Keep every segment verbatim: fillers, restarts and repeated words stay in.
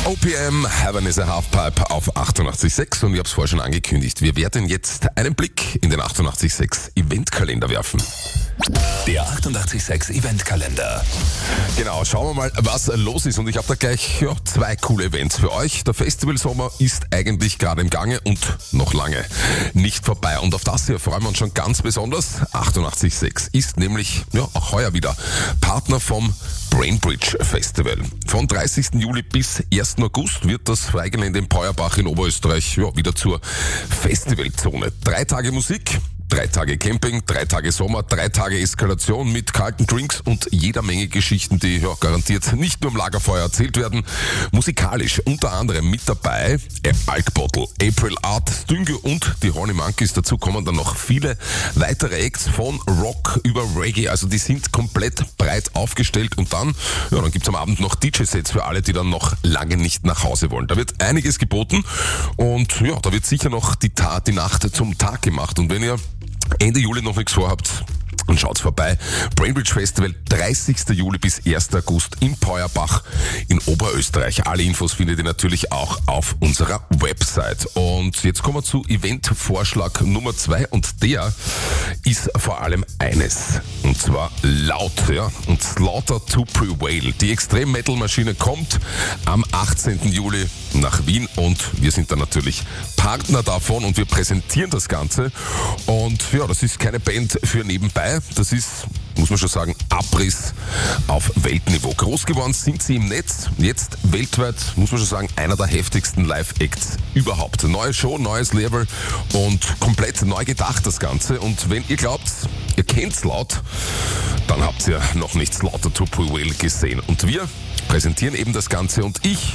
O P M, Heaven is a Halfpipe auf achtundachtzig Komma sechs und ich habe es vorher schon angekündigt. Wir werden jetzt einen Blick in den achtundachtzig Komma sechs Eventkalender werfen. Der achtundachtzig Komma sechs Eventkalender. Genau, schauen wir mal, was los ist. Und ich habe da gleich ja, zwei coole Events für euch. Der Festivalsommer ist eigentlich gerade im Gange und noch lange nicht vorbei. Und auf das hier freuen wir uns schon ganz besonders. achtundachtzig Komma sechs ist nämlich ja, auch heuer wieder Partner vom Brainbridge Festival. Von dreißigsten Juli bis ersten August wird das Freigelände in Peuerbach in Oberösterreich ja, wieder zur Festivalzone. Drei Tage Musik, drei Tage Camping, drei Tage Sommer, drei Tage Eskalation mit kalten Drinks und jeder Menge Geschichten, die ja, garantiert nicht nur im Lagerfeuer erzählt werden. Musikalisch unter anderem mit dabei Alkbottle, April Art, Stünge und die Ronnie Monkeys. Dazu kommen dann noch viele weitere Acts von Rock über Reggae. Also die sind komplett breit aufgestellt und dann, ja, dann gibt's am Abend noch D J-Sets für alle, die dann noch lange nicht nach Hause wollen. Da wird einiges geboten und ja, da wird sicher noch die, Ta- die Nacht zum Tag gemacht. Und wenn ihr Ende Juli noch nichts vorhabt, dann schaut's vorbei. Brainbridge Festival, dreißigsten Juli bis ersten August in Peuerbach in Oberösterreich. Alle Infos findet ihr natürlich auch auf unserer Website. Und jetzt kommen wir zu Eventvorschlag Nummer zwei und der ist vor allem eines. Und zwar laut, ja. Und Slaughter to Prevail. Die Extrem-Metal-Maschine kommt am achtzehnten Juli nach Wien und wir sind dann natürlich Partner davon und wir präsentieren das Ganze. Und ja, das ist keine Band für nebenbei. Das ist, muss man schon sagen, Abriss auf Weltniveau. Groß geworden sind sie im Netz. Jetzt weltweit, muss man schon sagen, einer der heftigsten Live-Acts überhaupt. Neue Show, neues Level und komplett neu gedacht das Ganze. Und wenn ihr glaubt, ihr kennt's laut, dann habt ihr noch nicht Slaughter to Prevail gesehen. Und wir präsentieren eben das Ganze und ich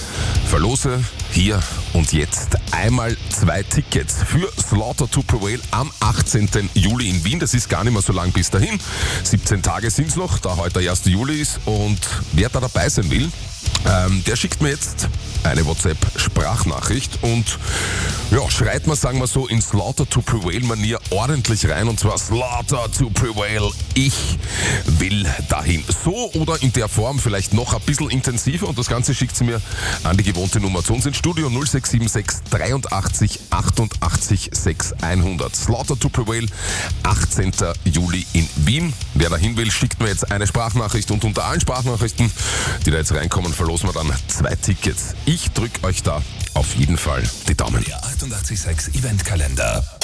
verlose hier und jetzt einmal zwei Tickets für Slaughter to Prevail am achtzehnten Juli in Wien. Das ist gar nicht mehr so lang bis dahin. siebzehn Tage sind's noch, da heute der erste Juli ist. Und wer da dabei sein will, ähm, der schickt mir jetzt eine WhatsApp-Sprachnachricht und ja, schreit mal, sagen wir so, in Slaughter to Prevail-Manier ordentlich rein und zwar Slaughter to Prevail, ich will dahin. So oder in der Form, vielleicht noch ein bisschen intensiver und das Ganze schickt sie mir an die gewohnte Nummer zu uns ins Studio null sechs sieben sechs dreiundachtzig achtundachtzig sechs hundert. Slaughter to Prevail, achtzehnten Juli in Wien. Wer dahin will, schickt mir jetzt eine Sprachnachricht und unter allen Sprachnachrichten, die da jetzt reinkommen, verlosen wir dann zwei Tickets. Ich drücke euch da auf jeden Fall die Daumen. Der achtundachtzig Komma sechs Eventkalender.